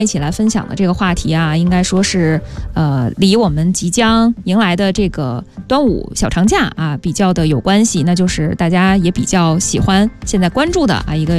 一起来分享的这个话题啊，应该说是离我们即将迎来的这个端午小长假啊比较的有关系，那就是大家也比较喜欢现在关注的啊一个